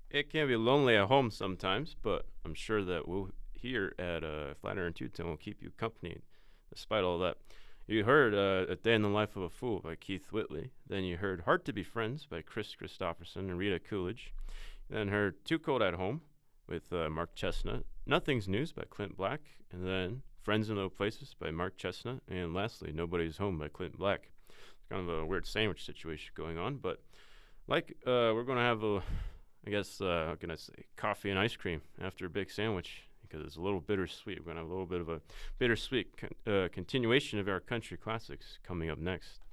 It can be lonely at home sometimes, but I'm sure that we'll here at Flatiron and Two-Tone will keep you company despite all that. You heard A Day in the Life of a Fool by Keith Whitley. Then you heard Hard to Be Friends by Chris Christopherson and Rita Coolidge. Then heard Too Cold at Home with Mark Chestnut. Nothing's News by Clint Black. And then Friends in Low Places by Mark Chestnut. And lastly, Nobody's Home by Clint Black. It's kind of a weird sandwich situation going on, but we're going to have I guess, how can I say, coffee and ice cream after a big sandwich because it's a little bittersweet. We're going to have a little bit of a bittersweet continuation of our country classics coming up next.